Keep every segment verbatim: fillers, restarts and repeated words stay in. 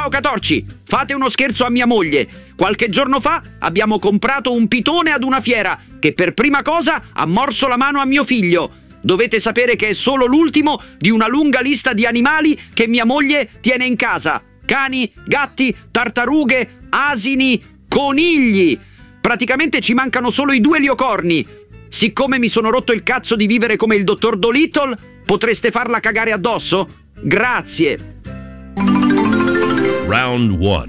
Ciao Catorci, fate uno scherzo a mia moglie. Qualche giorno fa abbiamo comprato un pitone ad una fiera che per prima cosa ha morso la mano a mio figlio. Dovete sapere che è solo l'ultimo di una lunga lista di animali che mia moglie tiene in casa. Cani, gatti, tartarughe, asini, conigli. Praticamente ci mancano solo i due liocorni. Siccome mi sono rotto il cazzo di vivere come il dottor Dolittle, potreste farla cagare addosso? Grazie. Round one.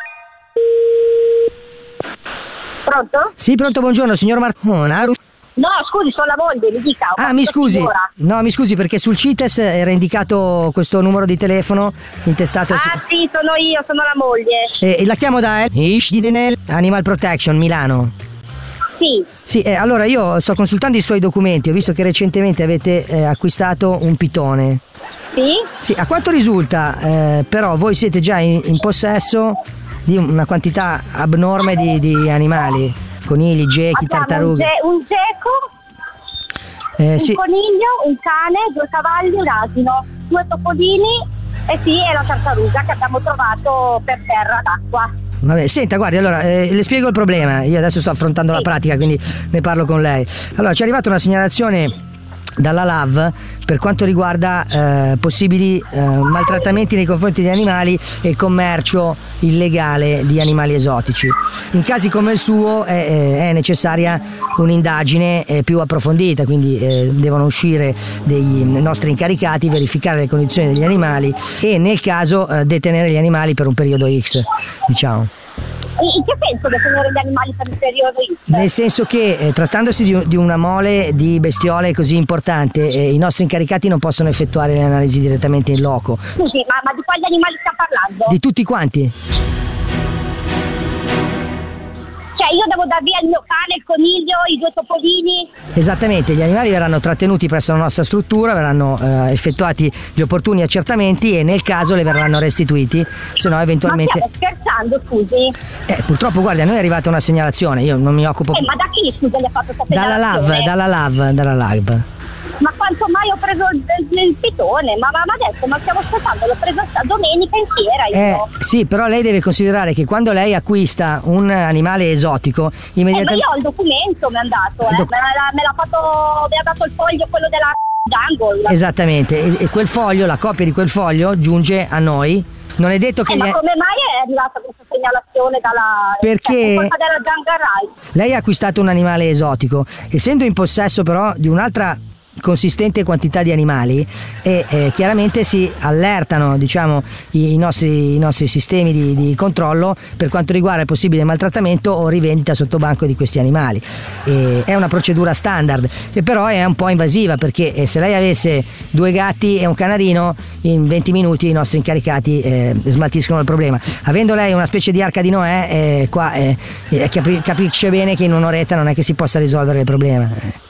Pronto? Sì, pronto, buongiorno, signor Marcona. No, scusi, sono la moglie, mi dica. Ah, mi scusi. Signora. No, mi scusi, perché sul C I T E S era indicato questo numero di telefono intestato. Ah, sì, sono io, sono la moglie. E la chiamo da Animal Protection, Milano. Sì. Sì, eh, allora io sto consultando i suoi documenti, ho visto che recentemente avete eh, acquistato un pitone. Sì? Sì, a quanto risulta, eh, però voi siete già in, in possesso di una quantità abnorme di, di animali, conigli, gechi, Abbiamo tartarughe. Un, ge- un geco, Eh, un sì. coniglio, un cane, due cavalli, un asino, due topolini e sì, e la tartaruga che abbiamo trovato per terra d'acqua. Vabbè, senta, guardi, allora eh, le spiego il problema. Io adesso sto affrontando la pratica, quindi ne parlo con lei. Allora, ci è arrivata una segnalazione dalla L A V per quanto riguarda eh, possibili eh, maltrattamenti nei confronti di animali e commercio illegale di animali esotici. In casi come il suo è, è necessaria un'indagine eh, più approfondita, quindi eh, devono uscire dei nostri incaricati, verificare le condizioni degli animali e nel caso eh, detenere gli animali per un periodo X, diciamo. In che senso detenere gli animali per il periodo X? Nel senso che eh, trattandosi di, di una mole di bestiole così importante, eh, i nostri incaricati non possono effettuare le analisi direttamente in loco. Scusi, ma, ma di quali animali sta parlando? Di tutti quanti? Cioè io devo dar via il mio cane, il coniglio, i due topolini? Esattamente, gli animali verranno trattenuti presso la nostra struttura, verranno eh, effettuati gli opportuni accertamenti e nel caso le verranno restituiti, se no eventualmente... Ma stiamo scherzando, scusi? Eh, purtroppo guardi, a noi è arrivata una segnalazione, io non mi occupo... Eh, ma da chi, scusa, gli ha fatto questa Dalla L A V, segnalazione? dalla L A V, dalla L A V. Ma quanto mai ho preso il, il, il pitone? Ma, ma, ma adesso, ma stiamo aspettando, l'ho preso sta domenica in fiera io. Eh, sì, però lei deve considerare che quando lei acquista un animale esotico, immediatamente... Eh, ma io ho il documento, mi hanno dato, eh. Doc- me, l'ha, me l'ha fatto, mi ha dato il foglio, quello della Jungle. Esattamente, e, e quel foglio, la copia di quel foglio giunge a noi. Non è detto che... Eh, gli ma è- come mai è arrivata questa segnalazione dalla... Perché- Cioè, è colpa della Jungle Rights? Lei ha acquistato un animale esotico, essendo in possesso però di un'altra consistente quantità di animali e eh, chiaramente si allertano, diciamo, i, i, nostri, i nostri sistemi di, di controllo per quanto riguarda il possibile maltrattamento o rivendita sotto banco di questi animali. E è una procedura standard che però è un po' invasiva, perché eh, se lei avesse due gatti e un canarino, in venti minuti i nostri incaricati eh, smaltiscono il problema. Avendo lei una specie di arca di Noè, eh, qua eh, eh, capi- capisce bene che in un'oretta non è che si possa risolvere il problema. eh.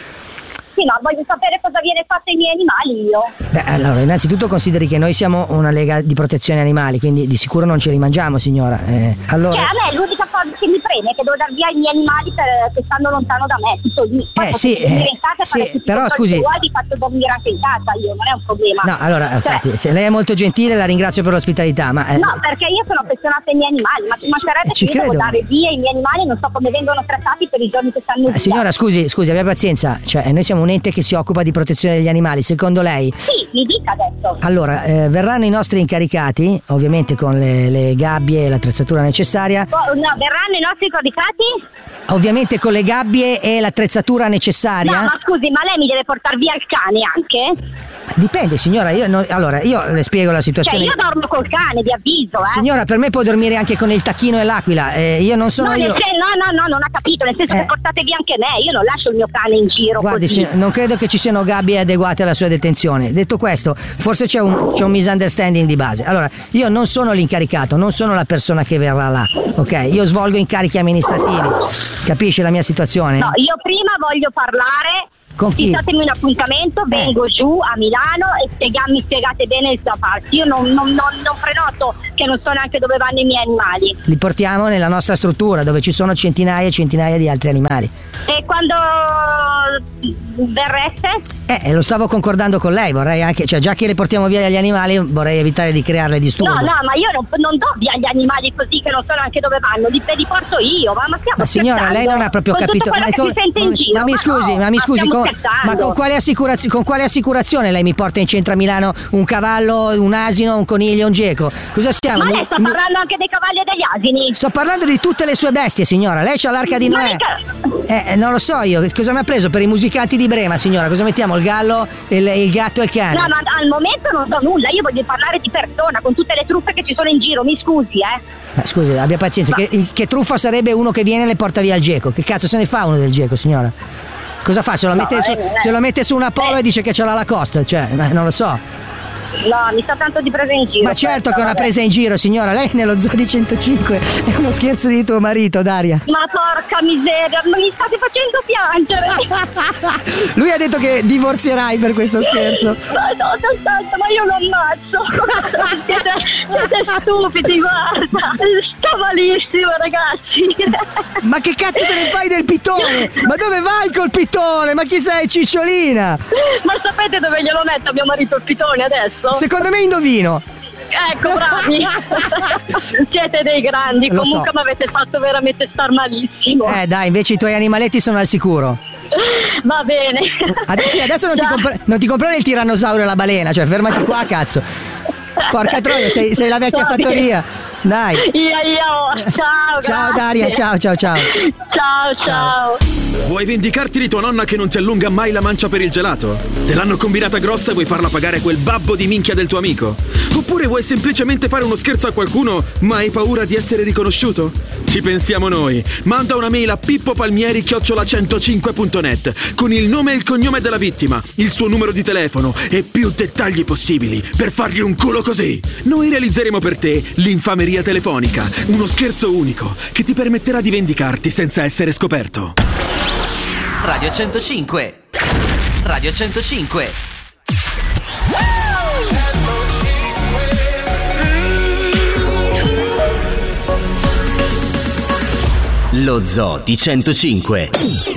Sì, ma voglio sapere cosa viene fatto ai miei animali io. Beh, allora, innanzitutto consideri che noi siamo una lega di protezione animali, quindi di sicuro non ce li mangiamo, signora. Eh, allora... Cioè, a me l'unica cosa che mi preme è che devo dar via i miei animali per, che stanno lontano da me, tutto lì. Poi Eh, potete sì, venire eh, in casa e sì, fare tutti i però, controlli scusi. che vuoi, vi faccio dormire anche in casa io, non è un problema. No, allora, Cioè, aspetti, se lei è molto gentile, la ringrazio per l'ospitalità, ma... eh, No, perché io sono affezionata ai miei animali, ma ci mancherebbe ci che io devo credo. dare via i miei animali, non so come vengono trattati per i giorni che stanno via. eh, signora, scusi, scusi, abbia pazienza, cioè noi siamo un ente che si occupa di protezione degli animali, secondo lei? Sì, mi dica adesso. Allora, eh, verranno i nostri incaricati, ovviamente con le, le gabbie e l'attrezzatura necessaria, Oh, no, verranno i nostri caricati? ovviamente con le gabbie e l'attrezzatura necessaria. No, ma scusi, ma lei mi deve portare via il cane anche? Dipende, signora, io non- allora io le spiego la Cioè, situazione. io dormo col cane, vi avviso, eh. Signora, per me può dormire anche con il tacchino e l'aquila, eh, io non sono No, io. nel sen- no, no, no, non ha capito, nel senso Eh. che portate via anche me, io non lascio il mio cane in giro Guardi, così. signor- non credo che ci siano gabbie adeguate alla sua detenzione. Detto questo, forse c'è un, c'è un misunderstanding di base. Allora, io non sono l'incaricato, non sono la persona che verrà là, ok? Io svolgo incarichi amministrativi, capisce la mia situazione? No, io prima voglio parlare Con chi? Fissatemi un appuntamento, vengo giù a Milano e spiega- mi spiegate bene il da farsi. Io non, non, non, non prenoto, che non so neanche dove vanno i miei animali. Li portiamo nella nostra struttura dove ci sono centinaia e centinaia di altri animali. E quando verreste? Eh, lo stavo concordando con lei, vorrei anche, cioè già che le portiamo via gli animali vorrei evitare di crearle disturbo. No, no, ma io non, non do via gli animali così che non so neanche dove vanno, li, li porto io, ma, ma stiamo Ma signora, scherzando? lei non ha proprio Con capito. tutto quello Ma, che con, si sente in ma, giro, ma mi ma scusi, no, ma mi ma scusi, stiamo con, scherzando. ma con quale, assicuraz- con quale assicurazione lei mi porta in centro a Milano un cavallo, un asino, un coniglio, un geco? Cosa siamo? Ma lei sta Mi- parlando anche dei cavalli e degli asini? Sto parlando di tutte le sue bestie, signora. Lei c'ha l'arca di Ma Noè. mica- Eh, non lo so io. Cosa mi ha preso per i musicanti di Brema, signora? Cosa mettiamo? Il gallo, il, il gatto e il cane? No, ma al momento non do nulla, io voglio parlare di persona, con tutte le truffe che ci sono in giro, mi scusi, eh. Ma scusi, abbia pazienza. Ma- Che, che truffa sarebbe uno che viene e le porta via il geco? Che cazzo se ne fa uno del geco, signora? Cosa fa? Se lo, No, mette, su, eh, eh. se lo mette su una polo Eh. e dice che ce l'ha la costa? Cioè, ma non lo so. No, mi sta tanto di presa in giro. Ma certo questa, che è una vabbè. presa in giro, signora. Lei nello zoo di centocinque è uno scherzo di tuo marito, Daria. Ma porca miseria, ma mi state facendo piangere. Lui ha detto che divorzierai per questo scherzo. Madonna santa, ma io lo ammazzo. siete, siete stupidi, guarda. Sta malissimo, ragazzi. Ma che cazzo te ne fai del pitone? Ma dove vai col pitone? Ma chi sei, cicciolina? Ma sapete dove glielo metto a mio marito il pitone adesso? Secondo me indovino. Ecco, bravi. Siete dei grandi. Lo Comunque so. mi avete fatto veramente star malissimo. Eh dai, invece i tuoi animaletti sono al sicuro. Va bene. Adesso, sì, adesso non, ti Ciao. compra- non ti comprare il tirannosauro e la balena, cioè fermati qua, cazzo. Porca troia, sei, sei la vecchia Va bene. fattoria. Dai. Io, io. Ciao, Ciao grazie. Daria, ciao ciao ciao. Ciao, ciao. Vuoi vendicarti di tua nonna che non ti allunga mai la mancia per il gelato? Te l'hanno combinata grossa e vuoi farla pagare quel babbo di minchia del tuo amico? Oppure vuoi semplicemente fare uno scherzo a qualcuno ma hai paura di essere riconosciuto? Ci pensiamo noi. Manda una mail a pippopalmieri chiocciola centocinque punto net con il nome e il cognome della vittima, il suo numero di telefono e più dettagli possibili per fargli un culo così. Noi realizzeremo per te l'infameria telefonica, uno scherzo unico che ti permetterà di vendicarti senza essere scoperto. Radio centocinque. Radio centocinque. Lo Zoo di centocinque.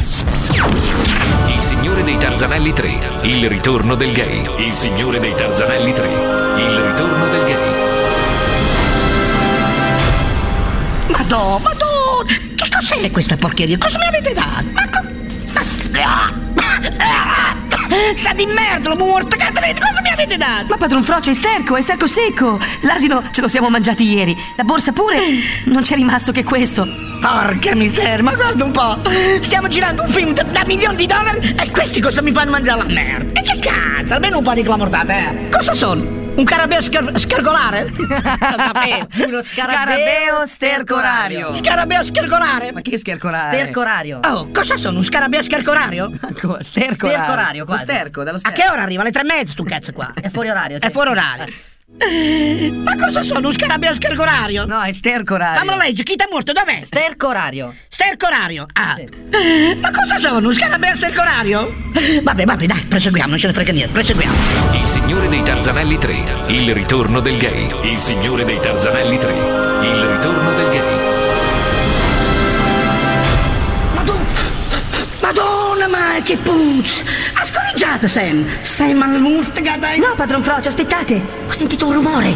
Il Signore dei Tarzanelli tre. Il ritorno del gay. Il Signore dei Tarzanelli tre. Il ritorno del gay. Madonna, madonna! Che cos'è questa porcheria? Cosa mi avete dato? Ma co- ma- Sa di merda, la morta, cosa mi avete dato? Ma padron Frocio, è sterco, è sterco secco. L'asino ce lo siamo mangiati ieri. La borsa pure. Non c'è rimasto che questo. Porca miseria, ma guarda un po'! Stiamo girando un film da, da milioni di dollari e questi cosa mi fanno mangiare la merda? E che cazzo, almeno un po' di clamortate, eh? Cosa sono? Un carabeo scar- scargolare? Uno scarabeo stercorario. Scarabeo scargolare? Ma che schercorario? Stercorario. Oh, cosa sono? Un scarabeo scargolario? Stercorario. Stercorario, Lo quasi. sterco, dallo A sterco. che ora arriva? Alle tre e mezza, tu cazzo qua. È fuori orario, sì. È fuori orario. Ma cosa sono? Un scarabeo scargolario? No, è stercorario. Fammelo leggere, chi t'è morto? Dov'è? Stercorario. Stercorario. Ah. Sì. Ma cosa sono? Un scarabeo stercorario? Vabbè, vabbè, dai, proseguiamo, non ce ne frega niente, proseguiamo. Il Signore dei Tarzanelli tre. Il ritorno del gay. Il Signore dei Tarzanelli tre. Il ritorno del gay. Madonna, Madonna, ma che puzza! Ha scorreggiato, Sam! Sam, ma l'ultima, dai! No, padron Frocio, aspettate. Ho sentito un rumore!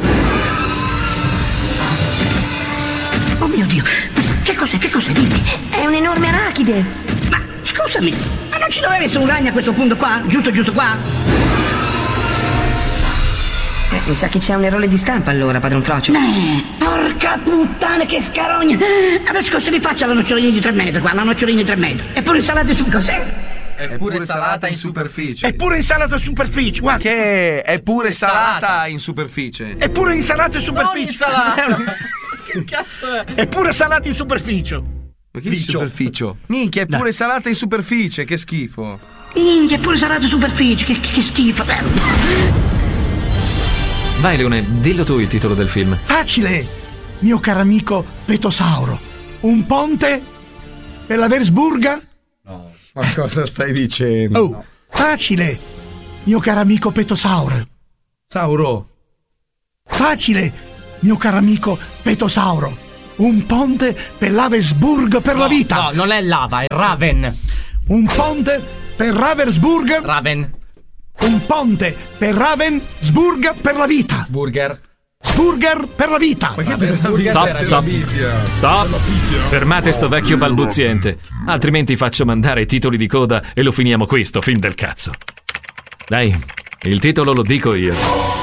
Oh mio Dio! Che cos'è? Che cos'è? Dimmi! È un'enorme arachide. Ma scusami, ma non ci doveva essere un ragno a questo punto qua? Giusto, giusto qua? Eh, mi sa che c'è un errore di stampa allora, padron Frocio. Eh, porca puttana, che scarogna! Adesso cosa li faccio alla nocciolina di tre metri qua? La nocciolina di tre metri. Eppure insalata su cos'è? È pure salata in superficie. È pure insalata in superficie, guarda. Che è pure salata in superficie. È pure insalata in superficie. Che cazzo è? È pure salata in superficie. Ma che Dicio. superficie? Minchia, è Dai. pure salata in superficie, che schifo. Inghia, è pure salata in superficie, che, che schifo. Vai Leone, dillo tu il titolo del film. Facile, mio caro amico Petosauro. Un ponte per la Versburga? No. Ma cosa stai dicendo? Oh, facile, mio caro amico Petosauro. Sauro. Facile, mio caro amico Petosauro. Un ponte per Ravensburg per no, la vita. No, non è lava, è Raven. Un ponte per Ravensburg. Raven. Un ponte per Ravensburg per la vita. Sburger. Sburger per la vita. Ma che per la vita? Stop, stop. Stop. Fermate sto vecchio balbuziente, altrimenti faccio mandare i titoli di coda e lo finiamo qui sto film del cazzo. Dai, il titolo lo dico io.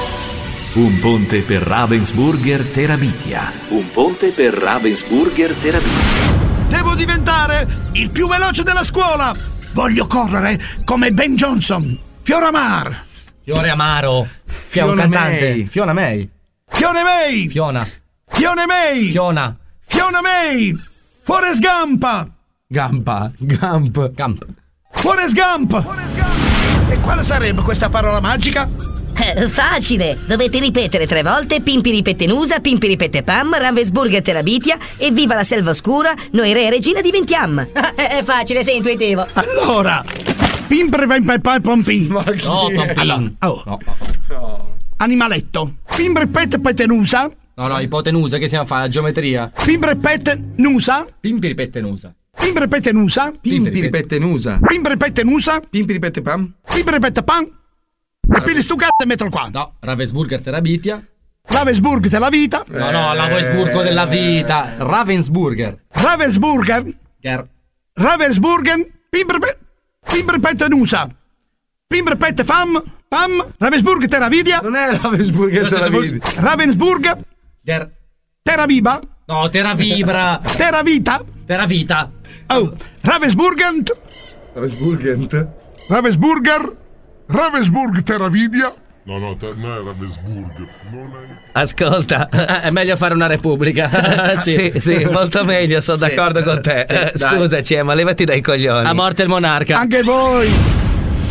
Un ponte per Ravensburger Terabitia. Un ponte per Ravensburger Terabitia. Devo diventare il più veloce della scuola. Voglio correre come Ben Johnson. Fioramar. Fiore Amaro. Che è un Fiona cantante. May. Fiona May. Fione May. Fiona. Fione May. Fiona. Fiona May. Forrest Gump. Gampa. Gamp. Camp. Forrest Gump. E quale sarebbe questa parola magica? Eh, facile! Dovete ripetere tre volte Pimpiripettenusa, Pimpiripetepam, Ravensburger Terabitia e viva la selva oscura, noi re e regina diventiam! È facile, sei intuitivo. Allora, Pimpre Pompi. Ma chi No, è? Pompin. Allora, oh. No, no. Animaletto. Pimbre Pet Petenusa. No, no, ipotenusa, che si fa? La geometria. Pimbre Pet Nusa. Pimpiripettenusa. Pimbre Petenusa. Pimpiripettenusa. Pimbre Petenusa. Pimpiripetepam. Pimbre Petepam. E pili stu cazzo e mettilo qua. No, Ravensburger Terabitia. Ravensburg della vita. No, no, Ravensburgo della vita. Ravensburger. Ravensburger. Ger. Ravensburgen. Pimbre Pet. Pimbre Petenusa. Pimbre Pet Fam. Pam. Ravensburg Teravidia. Non è Ravensburger della vita. Ravensburg. Ger. Teraviva. No, Teravibra. Teravita. Teravita. Oh. Ravensburgen. Ravensburgent. Ravensburger. Ravensburg Teravidia? No, no, te- no è Ravensburg. Non è... Ascolta, è meglio fare una repubblica. sì. sì, sì, molto meglio, sono Sì. d'accordo con te. Sì, Eh, dai. Scusaci, ma levati dai coglioni. A morte il monarca. Anche voi.